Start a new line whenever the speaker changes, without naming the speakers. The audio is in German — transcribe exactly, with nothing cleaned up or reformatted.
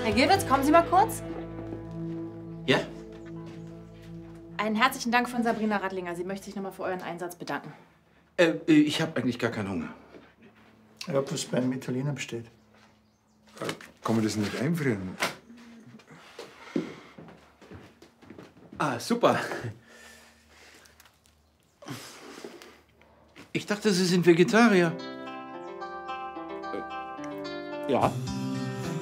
Herr Gilwitz, kommen Sie mal kurz.
Ja?
Einen herzlichen Dank von Sabrina Radlinger. Sie möchte sich nochmal für euren Einsatz bedanken.
Äh, ich habe eigentlich gar keinen Hunger.
Ich hab was beim Italiener bestellt.
Kann man das nicht einfrieren?
Ah, super. Ich dachte, Sie sind Vegetarier.
Ja.